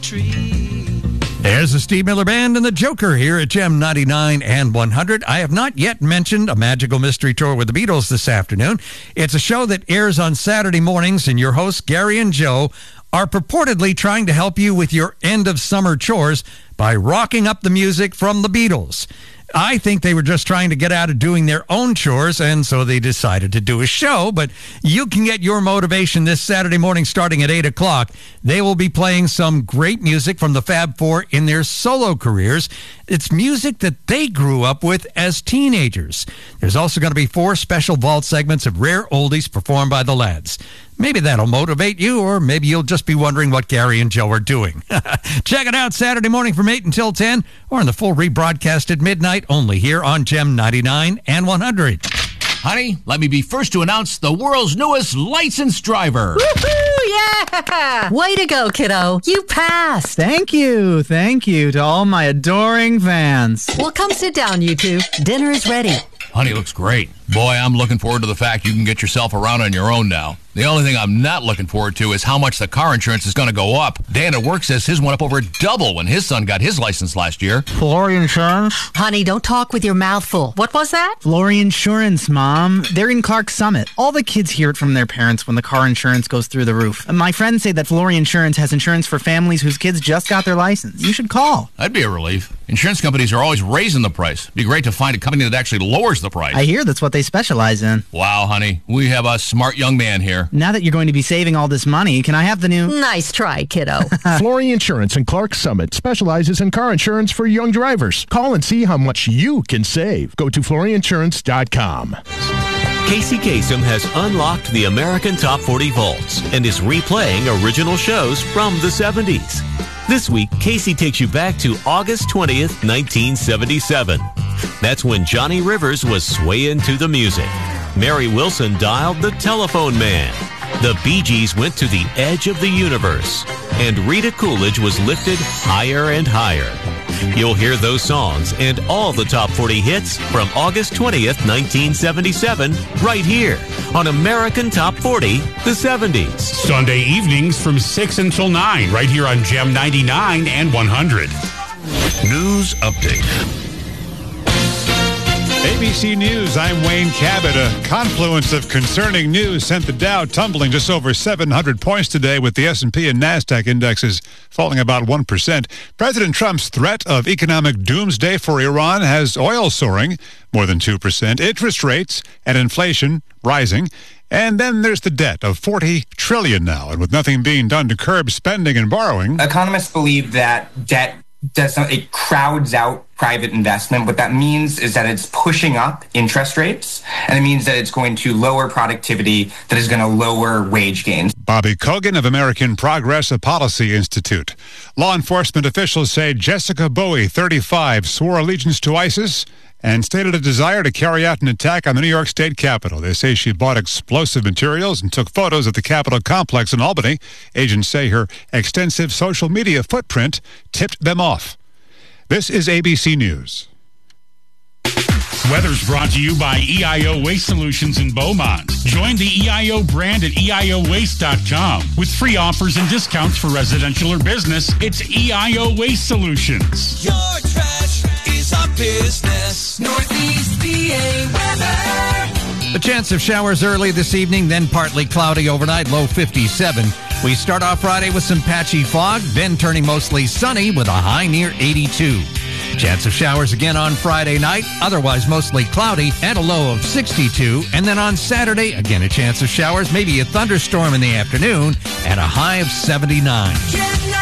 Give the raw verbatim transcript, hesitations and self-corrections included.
tree. There's the Steve Miller Band and the Joker here at Gem ninety-nine and one hundred. I have not yet mentioned a magical mystery tour with the Beatles this afternoon. It's a show that airs on Saturday mornings, and your hosts, Gary and Joe, are purportedly trying to help you with your end-of-summer chores by rocking up the music from the Beatles. I think they were just trying to get out of doing their own chores, and so they decided to do a show. But you can get your motivation this Saturday morning starting at eight o'clock. They will be playing some great music from the Fab Four in their solo careers. It's music that they grew up with as teenagers. There's also going to be four special vault segments of rare oldies performed by the lads. Maybe that'll motivate you, or maybe you'll just be wondering what Gary and Joe are doing. Check it out Saturday morning from eight until ten, or in the full rebroadcast at midnight, only here on Gem ninety-nine and one hundred. Honey, let me be first to announce the world's newest licensed driver. Woohoo! Yeah! Way to go, kiddo. You passed. Thank you. Thank you to all my adoring fans. Well, come sit down, you two. Dinner is ready. Honey looks great. Boy, I'm looking forward to the fact you can get yourself around on your own now. The only thing I'm not looking forward to is how much the car insurance is going to go up. Dan at work says his went up over double when his son got his license last year. Flory Insurance? Honey, don't talk with your mouth full. What was that? Flory Insurance, Mom. They're in Clark Summit. All the kids hear it from their parents when the car insurance goes through the roof. And my friends say that Flory Insurance has insurance for families whose kids just got their license. You should call. That'd be a relief. Insurance companies are always raising the price. It'd be great to find a company that actually lowers the price. I hear that's what they specialize in. Wow, honey. We have a smart young man here. Now that you're going to be saving all this money, can I have the new... Nice try, kiddo. Flory Insurance in Clark Summit specializes in car insurance for young drivers. Call and see how much you can save. Go to flory insurance dot com. Casey Kasem has unlocked the American Top forty Vaults and is replaying original shows from the seventies. This week, Casey takes you back to August twentieth, nineteen seventy-seven. That's when Johnny Rivers was swaying to the music. Mary Wilson dialed the Telephone Man. The Bee Gees went to the edge of the universe. And Rita Coolidge was lifted higher and higher. You'll hear those songs and all the top forty hits from August twentieth, nineteen seventy-seven, right here on American Top forty, the seventies. Sunday evenings from six until nine, right here on Gem ninety-nine and one hundred. News Update. A B C News, I'm Wayne Cabot. A confluence of concerning news sent the Dow tumbling just over seven hundred points today, with the S and P and NASDAQ indexes falling about one percent. President Trump's threat of economic doomsday for Iran has oil soaring more than two percent, interest rates and inflation rising. And then there's the debt of forty trillion dollars now. And with nothing being done to curb spending and borrowing... Economists believe that debt does not, it crowds out private investment. What that means is that it's pushing up interest rates, and it means that it's going to lower productivity, that is going to lower wage gains. Bobby Kogan of American Progress, a policy institute. Law enforcement officials say Jessica Bowie, thirty-five, swore allegiance to ISIS and stated a desire to carry out an attack on the New York State Capitol. They say she bought explosive materials and took photos of the Capitol complex in Albany. Agents say her extensive social media footprint tipped them off. This is A B C News. Weather's brought to you by E I O Waste Solutions in Beaumont. Join the E I O brand at E I O waste dot com. With free offers and discounts for residential or business, it's E I O Waste Solutions. Your trash is our business. Northeast P A weather. A chance of showers early this evening, then partly cloudy overnight, low fifty-seven. We start off Friday with some patchy fog, then turning mostly sunny with a high near eighty-two. Chance of showers again on Friday night, otherwise mostly cloudy, and a low of sixty-two. And then on Saturday, again a chance of showers, maybe a thunderstorm in the afternoon, and a high of seventy-nine.